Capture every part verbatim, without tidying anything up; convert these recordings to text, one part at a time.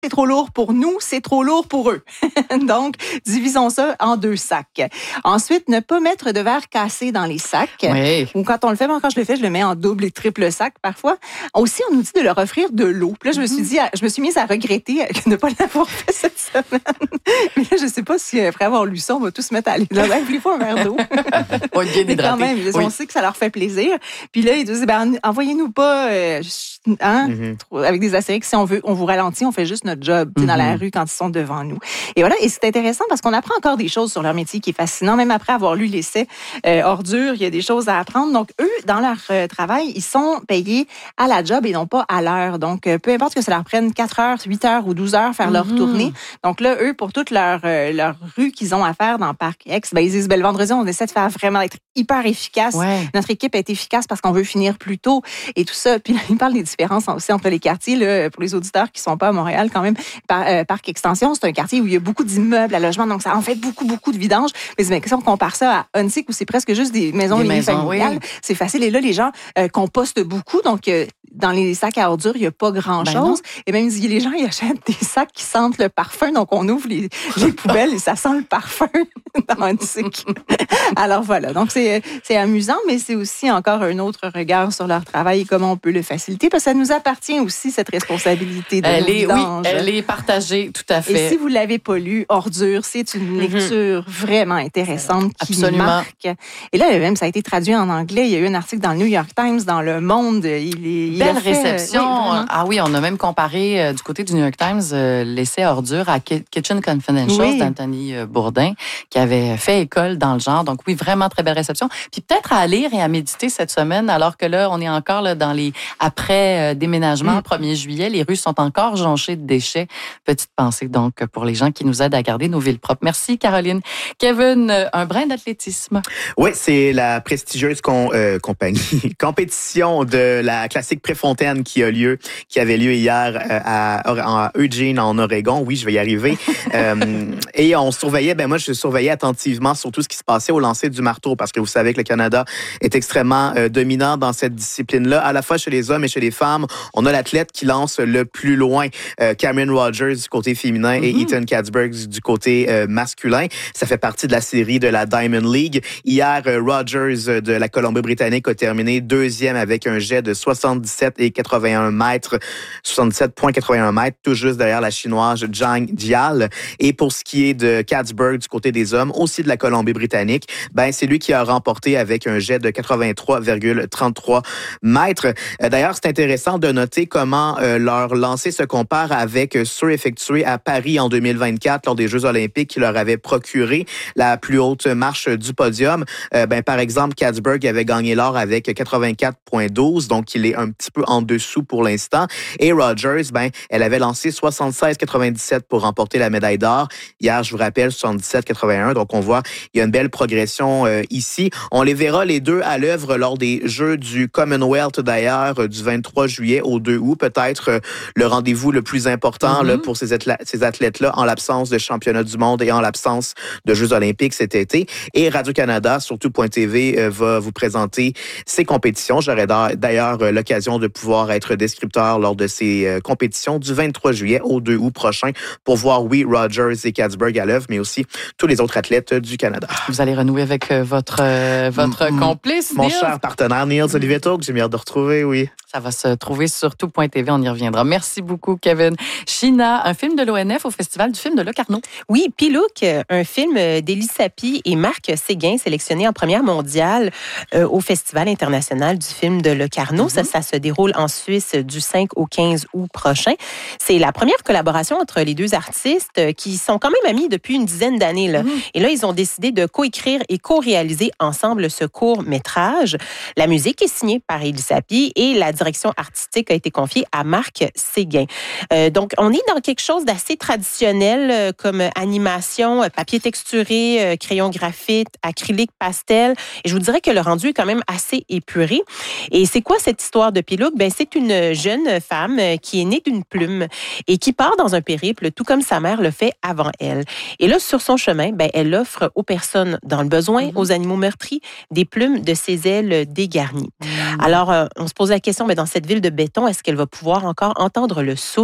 c'est trop lourd pour nous, c'est trop lourd pour eux. Donc, divisons ça en deux sacs. Ensuite, ne pas mettre de verre cassé dans les sacs. Oui. Ou quand on le fait, moi, quand je le fais, je le mets en double et triple sac parfois. Aussi, on nous dit de leur offrir de l'eau. Puis là, je me suis dit, je me suis mise à regretter de ne pas l'avoir fait cette semaine. Mais là, je sais pas si après avoir lu ça, on va tous se mettre à aller là. Ben, voulez-vous un verre d'eau? Oui, bien hydraté. Quand même, oui. On sait que ça leur fait plaisir. Puis là, ils disent, ben, envoyez-nous pas, euh, hein, mm-hmm. avec des astérix, si on veut, on vous ralentit, on fait juste notre job mm-hmm. dans la rue quand ils sont devant nous. Et voilà, et c'est intéressant parce qu'on apprend encore des choses sur leur métier qui est fascinant. Même après avoir lu l'essai euh, Ordure, il y a des choses à apprendre. Donc, eux, dans leur euh, travail, ils sont payés à la job et non pas à l'heure. Donc, euh, peu importe que ça leur prenne quatre heures, huit heures ou douze heures faire mm-hmm. leur tournée. Donc là, eux, pour toute leur, euh, leur rue qu'ils ont à faire dans Parc X, ben, ils disent, ben, le vendredi, on essaie de faire vraiment être hyper efficace. Ouais. Notre équipe est efficace parce qu'on veut finir plus tôt et tout ça. Puis là, ils parlent des différences aussi entre les quartiers. Là, pour les auditeurs qui sont pas à Montréal, quand même, par, euh, Parc Extension, c'est un quartier où il y a beaucoup d'immeubles à logement, donc ça en fait beaucoup, beaucoup de vidange. Mais ben, si on compare ça à Huntsic, où c'est presque juste des maisons familiales, oui. c'est facile. Et là, les gens euh, compostent beaucoup, donc euh, dans les sacs à ordures, il n'y a pas grand-chose. Ben et même, les gens, ils achètent des sacs qui sentent le parfum, donc on ouvre les, les poubelles et ça sent le parfum dans Huntsic. Alors voilà, donc c'est, c'est amusant, mais c'est aussi encore un autre regard sur leur travail et comment on peut le faciliter, parce que ça nous appartient aussi, cette responsabilité de elle nos est, vidanges. Oui, elle est partagée, tout à fait. Et si vous ne l'avez pas lu, Ordure, c'est une lecture mm-hmm. vraiment intéressante qui Absolument. marque. Et là, même, ça a été traduit en anglais. Il y a eu un article dans le New York Times, dans Le Monde. Il est, il Belle a fait, réception. Euh, oui, ah oui, on a même comparé euh, du côté du New York Times euh, l'essai Ordure à Kitchen Confidential oui. d'Anthony Bourdain, qui avait fait école dans le genre. Donc oui, vraiment très belle réception. Puis peut-être à lire et à méditer cette semaine, alors que là, on est encore là, dans les après-déménagements, mm. premier juillet. Les rues sont encore jonchées de déchets. Petite pensée donc pour les gens qui nous aident à garder nos villes propres. Merci Caroline. Kevin, un brin d'athlétisme. Oui, c'est la prestigieuse con, euh, compagnie, compétition de la classique Préfontaine qui a lieu, qui avait lieu hier euh, à, à Eugene, en Oregon. Oui, je vais y arriver. euh, et on surveillait, ben moi, je surveillais attentivement sur tout ce qui se passait au lancer du marteau, parce que vous savez que le Canada est extrêmement euh, dominant dans cette discipline-là, à la fois chez les hommes et chez les femmes. On a l'athlète qui lance le plus loin, euh, Cameron Rogers du côté féminin mm-hmm. et Ethan Katzberg du côté euh, masculin. Ça fait partie de la série de la Diamond League. Hier, euh, Rogers de la Colombie-Britannique a terminé deuxième avec un jet de soixante-dix-sept virgule quatre-vingt-un mètres, soixante-dix-sept virgule quatre-vingt-un mètres, tout juste derrière la chinoise Zhang Dial. Et pour ce qui est de Katzberg du côté des hommes, aussi de la Colombie-Britannique, ben c'est lui qui a remporté avec un jet de quatre-vingt-trois virgule trente-trois mètres. D'ailleurs, c'est intéressant de noter comment euh, leur lancer se compare avec ceux effectués à Paris en deux mille vingt-quatre lors des Jeux olympiques qui leur avaient procuré la plus haute marche du podium. Euh, ben, par exemple, Katzberg avait gagné l'or avec quatre-vingt-quatre virgule douze, donc il est un petit peu en dessous pour l'instant. Et Rogers, ben, elle avait lancé soixante-seize virgule quatre-vingt-dix-sept pour remporter la médaille d'or. Hier, je vous rappelle, soixante-dix-sept virgule quatre-vingt-un. Donc, on voit, il y a une belle progression euh, ici. On les verra les deux à l'œuvre lors des Jeux du Commonwealth, d'ailleurs, euh, du vingt-trois juillet au deux août. Peut-être euh, le rendez-vous le plus important mm-hmm. là, pour ces, athlètes, ces athlètes-là, en l'absence de championnat du monde et en l'absence de Jeux olympiques cet été. Et Radio-Canada, surtout Point T V, euh, va vous présenter ces compétitions. J'aurai d'ailleurs euh, l'occasion de pouvoir être descripteur lors de ces euh, compétitions du vingt-trois juillet au deux août prochain pour voir, oui, Rogers et Katzberg à l'œuvre, mais aussi tous les autres athlètes du Canada. Vous allez renouer avec euh, votre, euh, votre m- complice, Mon Niels. cher partenaire Niels Oliveto, que j'ai bien hâte de retrouver, oui. Ça va se trouver sur tout point T V, on y reviendra. Merci beaucoup, Kevin. China, un film de l'O N F au Festival du film de Locarno. Oui, Pilouk, un film d'Élie Sapi et Marc Séguin, sélectionné en première mondiale euh, au Festival international du film de Locarno. Mm-hmm. Ça, ça se déroule en Suisse du cinq au quinze août prochain. C'est la première collaboration entre les deux artistes qui sont quand même amis depuis une dizaine d'années. Là. Mm-hmm. Et là, ils ont décidé de coécrire et co-réaliser ensemble ce court-métrage. La musique est signée par Élie Sapi et la direction artistique a été confiée à Marc Séguin. Euh, donc, on est dans quelque chose d'assez traditionnel euh, comme animation, euh, papier texturé, euh, crayon graphite, acrylique, pastel. Et je vous dirais que le rendu est quand même assez épuré. Et c'est quoi cette histoire de Pilouk? Ben, c'est une jeune femme euh, qui est née d'une plume et qui part dans un périple, tout comme sa mère le fait avant elle. Et là, sur son chemin, ben, elle offre aux personnes dans le besoin, mm-hmm. aux animaux meurtris, des plumes de ses ailes dégarnies. Mm-hmm. Alors, euh, on se pose la question, mais dans cette ville de béton, est-ce qu'elle va pouvoir encore entendre le souffle du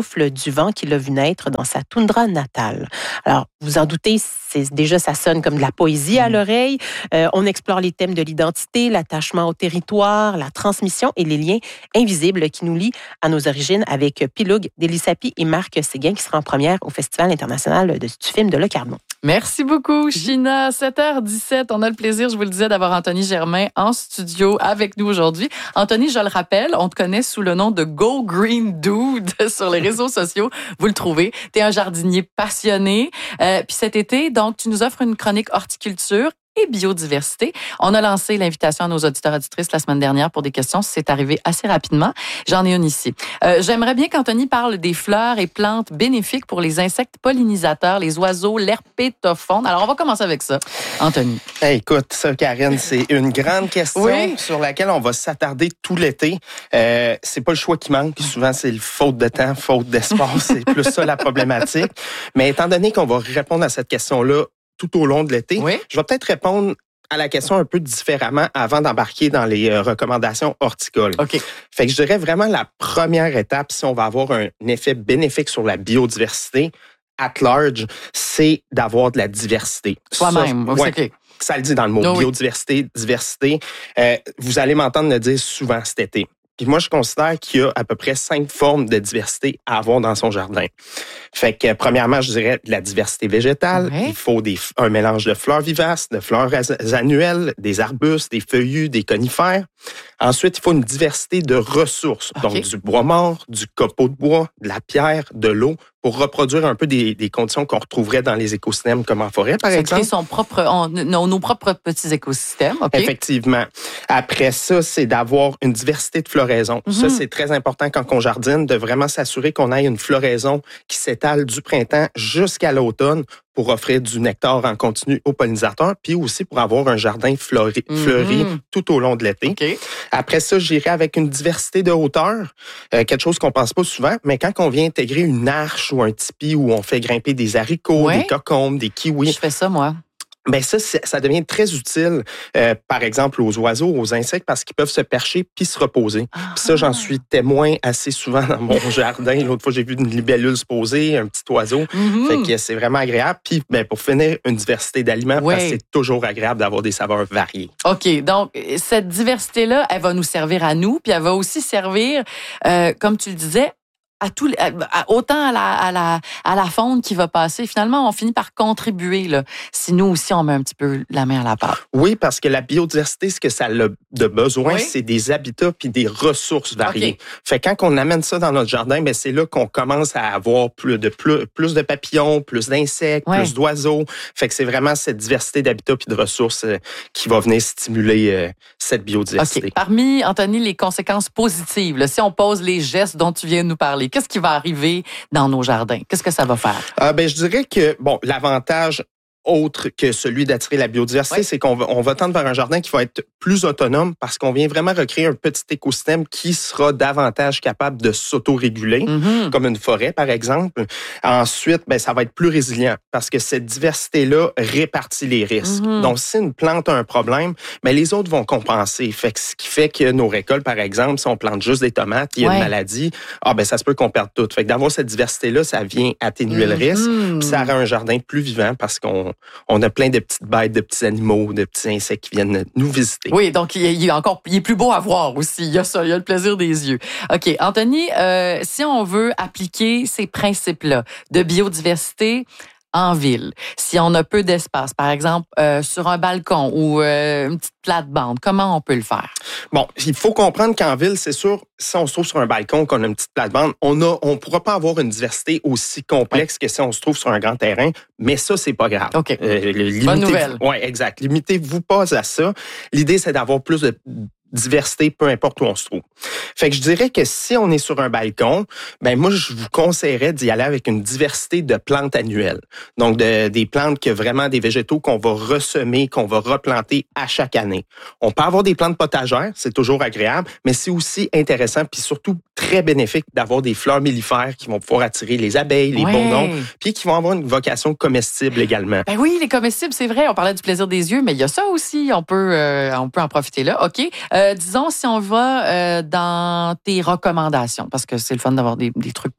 du vent qu'il a vu naître dans sa toundra natale. Alors, vous en doutez, c'est, déjà, ça sonne comme de la poésie à l'oreille. Euh, on explore les thèmes de l'identité, l'attachement au territoire, la transmission et les liens invisibles qui nous lient à nos origines avec Piloug Delisapie et Marc Séguin qui sera en première au Festival international de, du film de Locarno. Merci beaucoup, China. sept heures dix-sept, on a le plaisir, je vous le disais, d'avoir Anthony Germain en studio avec nous aujourd'hui. Anthony, je le rappelle, on te connaît sous le nom de Go Green Dude sur les réseaux sociaux. Vous le trouvez. Tu es un jardinier passionné. Euh, puis cet été, donc, tu nous offres une chronique horticulture et biodiversité. On a lancé l'invitation à nos auditeurs et auditrices la semaine dernière pour des questions. C'est arrivé assez rapidement. J'en ai une ici. Euh, j'aimerais bien qu'Anthony parle des fleurs et plantes bénéfiques pour les insectes pollinisateurs, les oiseaux, l'herpétofaune. Alors, on va commencer avec ça. Anthony. Hey, écoute, ça, Karine, c'est une grande question oui. sur laquelle on va s'attarder tout l'été. Euh, c'est pas le choix qui manque. Souvent, c'est le faute de temps, faute d'espace. C'est plus ça la problématique. Mais étant donné qu'on va répondre à cette question-là tout au long de l'été, oui. je vais peut-être répondre à la question un peu différemment avant d'embarquer dans les euh, recommandations horticoles. OK. Fait que je dirais vraiment la première étape, si on va avoir un effet bénéfique sur la biodiversité at large, c'est d'avoir de la diversité. Toi-même, ouais, okay. Ça le dit dans le mot, no, biodiversité, oui. diversité. Euh, vous allez m'entendre le dire souvent cet été. Puis moi, je considère qu'il y a à peu près cinq formes de diversité à avoir dans son jardin. Fait que, premièrement, je dirais de la diversité végétale. Okay. Il faut des, un mélange de fleurs vivaces, de fleurs annuelles, des arbustes, des feuillus, des conifères. Ensuite, il faut une diversité de ressources. Okay. Donc, du bois mort, du copeau de bois, de la pierre, de l'eau, pour reproduire un peu des, des conditions qu'on retrouverait dans les écosystèmes comme en forêt, par ça exemple. Crée son propre, on, nos, nos propres petits écosystèmes. Okay. Effectivement. Après ça, c'est d'avoir une diversité de floraison. Mm-hmm. Ça, c'est très important quand on jardine, de vraiment s'assurer qu'on ait une floraison qui s'étale du printemps jusqu'à l'automne pour offrir du nectar en continu aux pollinisateurs, puis aussi pour avoir un jardin fleuri, mm-hmm. fleuri tout au long de l'été. Okay. Après ça, j'irai avec une diversité de hauteur, euh, quelque chose qu'on pense pas souvent, mais quand on vient intégrer une arche ou un tipi où on fait grimper des haricots, ouais. des cocombes, des kiwis. Je fais ça, moi. Ben ça, ça devient très utile, euh, par exemple, aux oiseaux, aux insectes, parce qu'ils peuvent se percher puis se reposer. Ah. Puis ça, j'en suis témoin assez souvent dans mon jardin. L'autre fois, j'ai vu une libellule se poser, un petit oiseau. Mm-hmm. Fait que c'est vraiment agréable. Puis, ben, pour finir, une diversité d'aliments, oui. parce que c'est toujours agréable d'avoir des saveurs variées. OK. Donc, cette diversité-là, elle va nous servir à nous, puis elle va aussi servir, euh, comme tu le disais, à tout, à, autant à la, à la, à la faune qui va passer. Finalement, on finit par contribuer, là, si nous aussi, on met un petit peu la main à la pâte. Oui, parce que la biodiversité, ce que ça a de besoin, oui. c'est des habitats puis des ressources variées. Okay. Fait que quand on amène ça dans notre jardin, ben c'est là qu'on commence à avoir plus de, plus, plus de papillons, plus d'insectes, ouais. plus d'oiseaux. Fait que c'est vraiment cette diversité d'habitats puis de ressources euh, qui va venir stimuler euh, cette biodiversité. Okay. Parmi, Anthony, les conséquences positives, là, si on pose les gestes dont tu viens de nous parler, qu'est-ce qui va arriver dans nos jardins? Qu'est-ce que ça va faire? Euh, ben, je dirais que, bon, l'avantage autre que celui d'attirer la biodiversité, oui. c'est qu'on va, on va tendre vers un jardin qui va être plus autonome parce qu'on vient vraiment recréer un petit écosystème qui sera davantage capable de s'autoréguler, mm-hmm. comme une forêt, par exemple. Ensuite, ben, ça va être plus résilient parce que cette diversité-là répartit les risques. Mm-hmm. Donc, si une plante a un problème, ben, les autres vont compenser. Fait que ce qui fait que nos récoltes, par exemple, si on plante juste des tomates, il y a ouais. une maladie, ah, ben, ça se peut qu'on perde tout. Fait que d'avoir cette diversité-là, ça vient atténuer mm-hmm. le risque. Puis ça rend un jardin plus vivant parce qu'on On a plein de petites bêtes, de petits animaux, de petits insectes qui viennent nous visiter. Oui, donc il est encore, il est plus beau à voir aussi. Il y a ça, il y a le plaisir des yeux. OK, Anthony, euh, si on veut appliquer ces principes-là de biodiversité en ville, si on a peu d'espace, par exemple euh, sur un balcon ou euh, une petite plate-bande, comment on peut le faire? Bon, il faut comprendre qu'en ville, c'est sûr, si on se trouve sur un balcon, qu'on a une petite plate-bande, on a, on pourra pas avoir une diversité aussi complexe ouais. que si on se trouve sur un grand terrain, mais ça, c'est pas grave. OK. Euh, limitez, Bonne nouvelle. Oui, exact. Limitez-vous pas à ça. L'idée, c'est d'avoir plus de diversité, peu importe où on se trouve. Fait que je dirais que si on est sur un balcon, ben moi, je vous conseillerais d'y aller avec une diversité de plantes annuelles. Donc, de, des plantes que vraiment des végétaux qu'on va ressemer, qu'on va replanter à chaque année. On peut avoir des plantes potagères, c'est toujours agréable, mais c'est aussi intéressant puis surtout très bénéfique d'avoir des fleurs mellifères qui vont pouvoir attirer les abeilles, les ouais. bourdons, puis qui vont avoir une vocation comestible également. Ben oui, les comestibles, c'est vrai. On parlait du plaisir des yeux, mais il y a ça aussi. On peut, euh, on peut en profiter là. OK. Euh, disons, si on va euh, dans tes recommandations, parce que c'est le fun d'avoir des, des trucs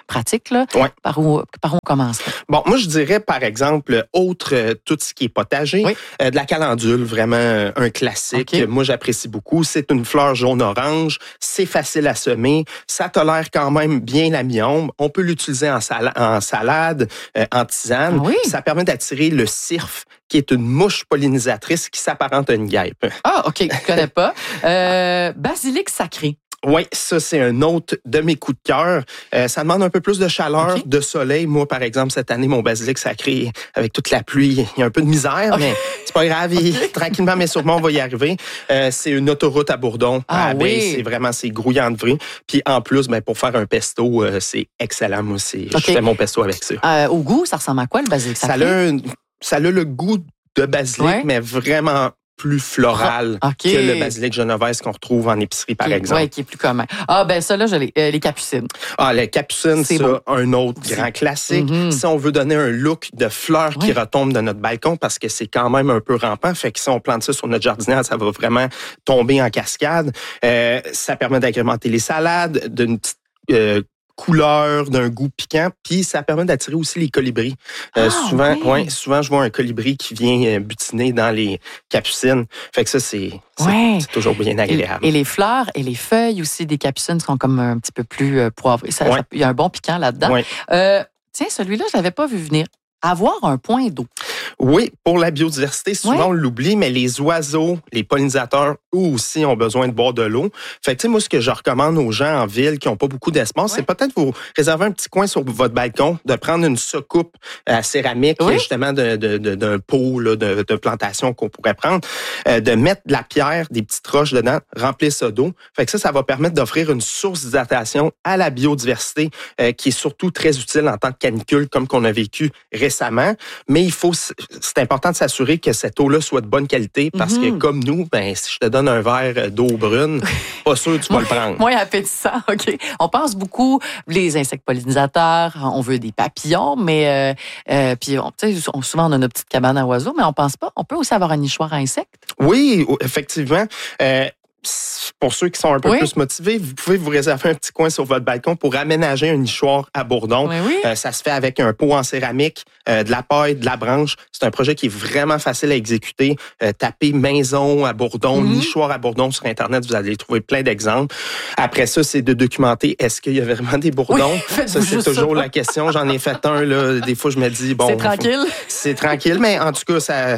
pratiques, là. Ouais. Par où, par où on commence? Bon, moi, je dirais, par exemple, autre, euh, tout ce qui est potager, oui. euh, de la calendule, vraiment euh, un classique. Okay. Moi, j'apprécie beaucoup. C'est une fleur jaune-orange. C'est facile à semer. Ça tolère quand même bien la mi-ombre. On peut l'utiliser en, sala- en salade, euh, en tisane. Ah oui? Ça permet d'attirer le cirfe, qui est une mouche pollinisatrice qui s'apparente à une guêpe. Ah, OK, je connais pas. Euh, basilic sacré. Oui, ça, c'est un autre de mes coups de cœur. Euh, ça demande un peu plus de chaleur, okay. de soleil. Moi, par exemple, cette année, mon basilic sacré, avec toute la pluie, il y a un peu de misère, okay. mais c'est pas grave. Okay. Il, tranquillement, mais sûrement, on va y arriver. Euh, c'est une autoroute à Bourdon. Ah, à oui. C'est vraiment, c'est grouillant de vrai. Puis en plus, ben, pour faire un pesto, euh, c'est excellent. Moi, c'est, okay. je fais mon pesto avec ça. Euh, au goût, ça ressemble à quoi, le basilic sacré? Ça a, un, ça a le goût de basilic, ouais. mais vraiment plus floral okay. que le basilic genovese qu'on retrouve en épicerie, par okay. exemple. Oui, qui est plus commun. Ah, ben ça, là, je l'ai. Euh, les capucines. Ah, les capucines, c'est ça, un autre c'est... grand classique. Mm-hmm. Si on veut donner un look de fleurs oui. qui retombe de notre balcon, parce que c'est quand même un peu rampant, fait que si on plante ça sur notre jardinière, ça va vraiment tomber en cascade. Euh, ça permet d'agrémenter les salades, d'une petite euh, couleur, d'un goût piquant, puis ça permet d'attirer aussi les colibris. Euh, ah, souvent, oui. ouais, souvent, je vois un colibri qui vient butiner dans les capucines. Fait que ça, c'est, c'est, ouais. c'est toujours bien agréable. Et, et les fleurs et les feuilles aussi des capucines sont comme un petit peu plus euh, poivrées. Ça, ouais. ça, il y a un bon piquant là-dedans. Ouais. Euh, tiens, celui-là, je l'avais pas vu venir. Avoir un point d'eau. Oui, pour la biodiversité, souvent ouais. on l'oublie, mais les oiseaux, les pollinisateurs, eux aussi ont besoin de boire de l'eau. Fait que, tu sais, moi, ce que je recommande aux gens en ville qui n'ont pas beaucoup d'espace, ouais. c'est peut-être vous réserver un petit coin sur votre balcon, de prendre une soucoupe à céramique, oui. justement, de, de, de, d'un pot là, de, de plantation qu'on pourrait prendre, euh, de mettre de la pierre, des petites roches dedans, remplir ça d'eau. Fait que ça, ça va permettre d'offrir une source d'hydratation à la biodiversité euh, qui est surtout très utile en tant que canicule, comme qu'on a vécu récemment. Mais il faut, c'est important de s'assurer que cette eau-là soit de bonne qualité parce mm-hmm. que comme nous, ben, si je te donne un verre d'eau brune, pas sûr que tu vas le prendre. Moins appétissant, OK. On pense beaucoup les insectes pollinisateurs, on veut des papillons, mais euh, euh, puis on, on, souvent on a notre petite cabane à oiseaux, mais on pense pas. On peut aussi avoir un nichoir à insectes. Oui, effectivement. Euh, Pour ceux qui sont un peu oui. plus motivés, vous pouvez vous réserver un petit coin sur votre balcon pour aménager un nichoir à Bourdon. Oui, oui. Euh, ça se fait avec un pot en céramique, euh, de la paille, de la branche. C'est un projet qui est vraiment facile à exécuter. Euh, tapez maison à Bourdon, mm-hmm. nichoir à Bourdon sur Internet, vous allez trouver plein d'exemples. Après ça, c'est de documenter est-ce qu'il y a vraiment des bourdons. Oui, ça, c'est toujours ça. La question. J'en ai fait un, là. Des fois, je me dis, bon. C'est tranquille. Faut, c'est tranquille, mais en tout cas, ça,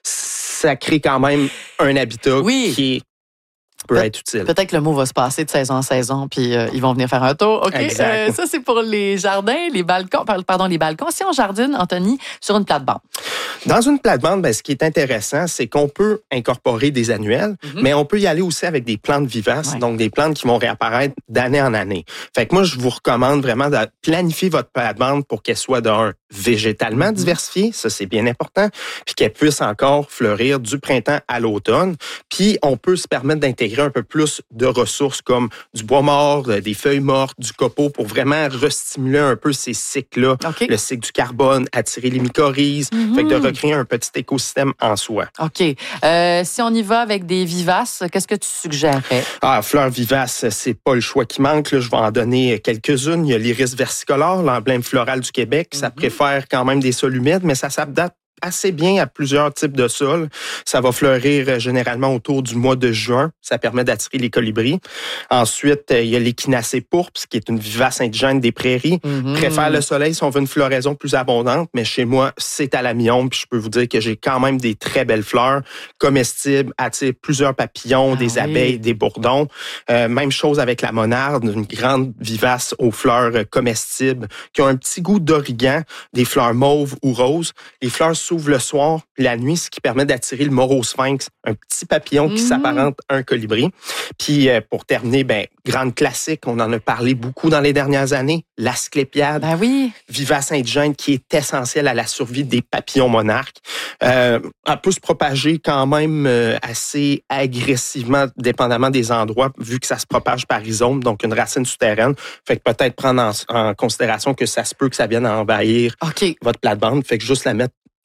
ça crée quand même un habitat oui. qui est peut être utile. Peut-être que le mot va se passer de saison en saison, puis euh, ils vont venir faire un tour. OK. Euh, ça, c'est pour les jardins, les balcons. Pardon, les balcons. Si on jardine, Anthony, sur une plate-bande. Dans une plate-bande, ben, ce qui est intéressant, c'est qu'on peut incorporer des annuels, mm-hmm. mais on peut y aller aussi avec des plantes vivaces, ouais. donc des plantes qui vont réapparaître d'année en année. Fait que moi, je vous recommande vraiment de planifier votre plate-bande pour qu'elle soit d'un végétalement mm-hmm. diversifiée, ça c'est bien important, puis qu'elle puisse encore fleurir du printemps à l'automne. Puis on peut se permettre d'intégrer un peu plus de ressources comme du bois mort, des feuilles mortes, du copeau pour vraiment restimuler un peu ces cycles-là. Okay. Le cycle du carbone, attirer les mycorhizes, mm-hmm. fait que de recréer un petit écosystème en soi. OK. Euh, si on y va avec des vivaces, qu'est-ce que tu suggérerais? Ah, fleurs vivaces, c'est pas le choix qui manque. Là. Je vais en donner quelques-unes. Il y a l'iris versicolore, l'emblème floral du Québec. Mm-hmm. Ça préfère quand même des sols humides, mais ça s'adapte assez bien à plusieurs types de sols. Ça va fleurir généralement autour du mois de juin. Ça permet d'attirer les colibris. Ensuite, il y a l'échinacée pourpre, qui est une vivace indigène des prairies. Mm-hmm. Préfère le soleil si on veut une floraison plus abondante, mais chez moi, c'est à la mi-ombre. Puis je peux vous dire que j'ai quand même des très belles fleurs comestibles, attirent plusieurs papillons, ah, des oui. abeilles, des bourdons. Euh, même chose avec la monarde, une grande vivace aux fleurs comestibles qui ont un petit goût d'origan, des fleurs mauves ou roses. Les fleurs s'ouvre le soir, la nuit, ce qui permet d'attirer le morosphinx, un petit papillon qui mmh. s'apparente à un colibri. Puis euh, pour terminer, ben grande classique, on en a parlé beaucoup dans les dernières années, l'asclépiade, ben oui. vivace indigène qui est essentielle à la survie des papillons monarques. Euh, elle peut se propager quand même euh, assez agressivement, dépendamment des endroits, vu que ça se propage par rhizome, donc une racine souterraine. Fait que peut-être prendre en, en considération que ça se peut que ça vienne à envahir okay. votre plate-bande. Fait que juste la mettre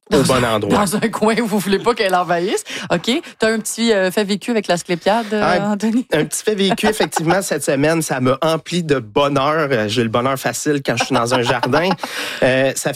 au bon endroit. Dans un coin où vous voulez pas qu'elle envahisse. OK. Tu as un petit euh, fait vécu avec l'Asclépiade, euh, ah, Anthony? Un petit fait vécu, effectivement, cette semaine. Ça m'a empli de bonheur. J'ai le bonheur facile quand je suis dans un jardin. Euh, ça